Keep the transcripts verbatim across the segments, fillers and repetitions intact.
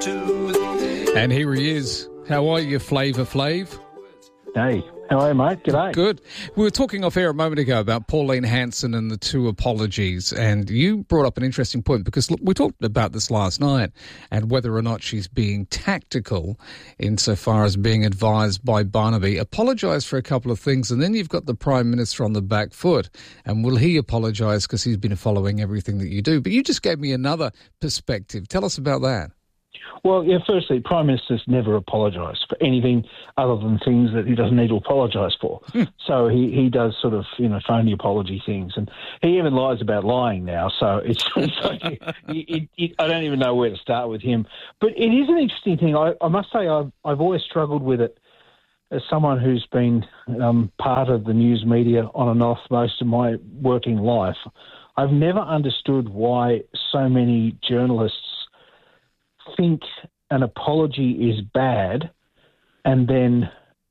And here he is. How are you, Flavor Flav? Hey, how are you, mate? G'day. Good. We were talking off air a moment ago about Pauline Hanson and the two apologies, and you brought up an interesting point because look, we talked about this last night and whether or not she's being tactical insofar as being advised by Barnaby. Apologise for a couple of things, and then you've got the Prime Minister on the back foot, and will he apologise because he's been following everything that you do? But you just gave me another perspective. Tell us about that. Well, yeah, firstly, Prime Minister's never apologised for anything other than things that he doesn't need to apologise for. So he, he does sort of, you know, phony apology things. And he even lies about lying now. So it's, it's like, it, it, it, I don't even know where to start with him. But it is an interesting thing. I, I must say I've, I've always struggled with it as someone who's been um, part of the news media on and off most of my working life. I've never understood why so many journalists think an apology is bad, and then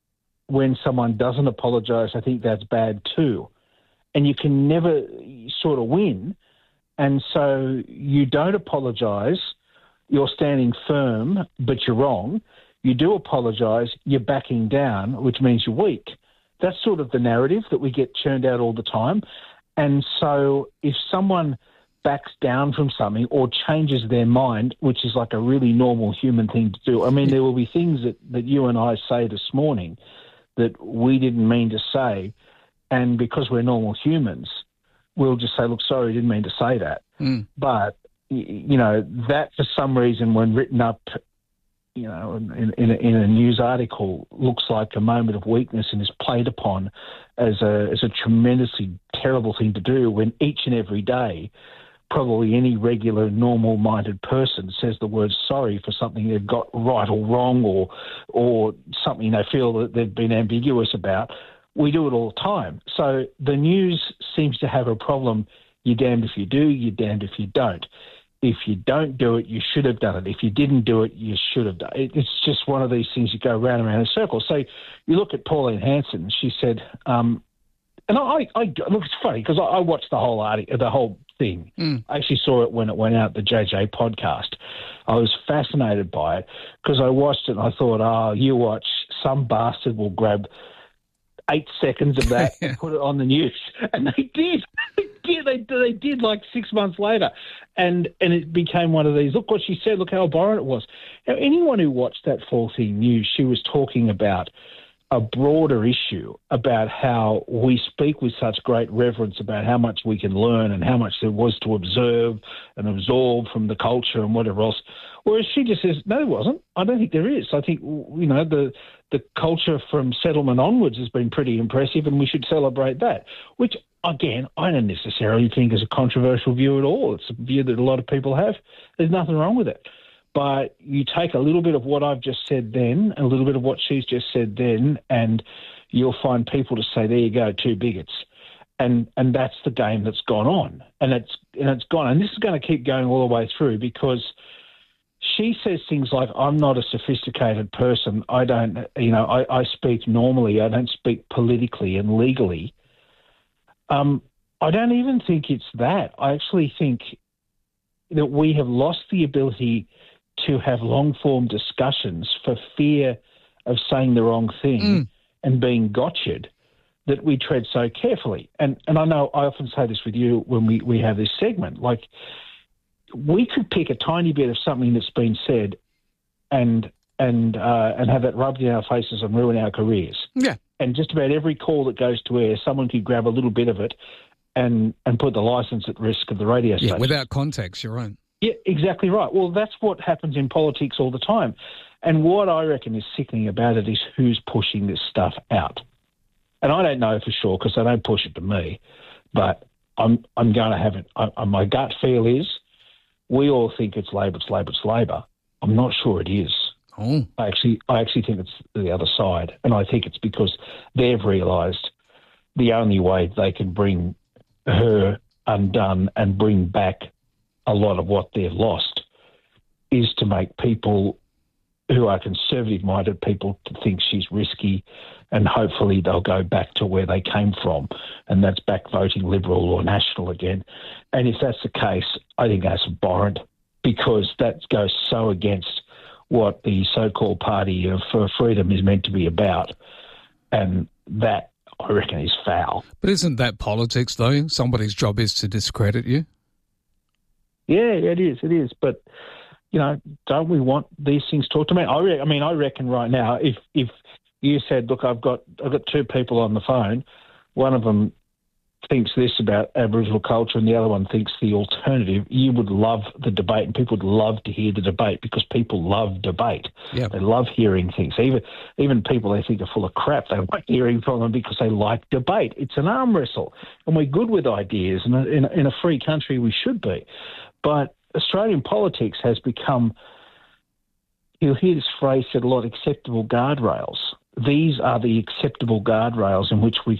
when someone doesn't apologise, I think that's bad too. And you can never sort of win. And so you don't apologise, you're standing firm, but you're wrong. You do apologise, you're backing down, which means you're weak. That's sort of the narrative that we get churned out all the time. And so if someone backs down from something or changes their mind, which is like a really normal human thing to do. I mean, there will be things that, that you and I say this morning that we didn't mean to say, and because we're normal humans, we'll just say, look, sorry, didn't mean to say that. Mm. But, you know, that for some reason when written up, you know, in, in, a, in a news article looks like a moment of weakness and is played upon as a, as a tremendously terrible thing to do when each and every day probably any regular, normal-minded person says the word sorry for something they've got right or wrong or or something they feel that they've been ambiguous about. We do it all the time. So the news seems to have a problem. You're damned if you do, you're damned if you don't. If you don't do it, you should have done it. If you didn't do it, you should have done it. It's just one of these things you go round and round in circles. So you look at Pauline Hanson, she said, um, and I, I, look, it's funny because I, I watched the whole article, the whole thing. Mm. I actually saw it when it went out, the J J podcast. I was fascinated by it because I watched it and I thought, oh, you watch, some bastard will grab eight seconds of that and put it on the news. And they did. They did. They, they did like six months later. And and it became one of these, look what she said, look how abhorrent it was. Now, anyone who watched that faulty news, she was talking about a broader issue about how we speak with such great reverence about how much we can learn and how much there was to observe and absorb from the culture and whatever else. Whereas she just says, no, there wasn't. I don't think there is. I think, you know, the the culture from settlement onwards has been pretty impressive and we should celebrate that, which, again, I don't necessarily think is a controversial view at all. It's a view that a lot of people have. There's nothing wrong with it. But you take a little bit of what I've just said then, a little bit of what she's just said then, and you'll find people to say, there you go, two bigots. And and that's the game that's gone on. And it's and it's gone. And this is going to keep going all the way through because she says things like, I'm not a sophisticated person. I don't, you know, I, I speak normally. I don't speak politically and legally. Um, I don't even think it's that. I actually think that we have lost the ability to have long-form discussions for fear of saying the wrong thing mm. and being gotcha'd, that we tread so carefully. And and I know I often say this with you when we, we have this segment, like we could pick a tiny bit of something that's been said and and uh, and have it rubbed in our faces and ruin our careers. Yeah. And just about every call that goes to air, someone could grab a little bit of it and, and put the licence at risk of the radio station. Yeah, without context, you're right. Yeah, exactly right. Well, that's what happens in politics all the time. And what I reckon is sickening about it is who's pushing this stuff out. And I don't know for sure because they don't push it to me, but I'm I'm going to have it. I, my gut feel is we all think it's Labor, it's Labor, it's Labor. I'm not sure it is. Oh. I actually, I actually think it's the other side, and I think it's because they've realised the only way they can bring her undone and bring back a lot of what they've lost is to make people who are conservative-minded people to think she's risky, and hopefully they'll go back to where they came from, and that's back voting Liberal or National again. And if that's the case, I think that's abhorrent because that goes so against what the so-called party of for freedom is meant to be about. And that, I reckon, is foul. But isn't that politics, though? Somebody's job is to discredit you. Yeah, it is, it is. But, you know, don't we want these things talked about? I, re- I mean, I reckon right now, if if you said, look, I've got I've got two people on the phone, one of them thinks this about Aboriginal culture and the other one thinks the alternative, you would love the debate, and people would love to hear the debate because people love debate. Yep. They love hearing things. Even even people they think are full of crap, they like hearing from them because they like debate. It's an arm wrestle, and we're good with ideas, and in, in a free country we should be. But Australian politics has become, you'll hear this phrase said a lot, acceptable guardrails. These are the acceptable guardrails in which we can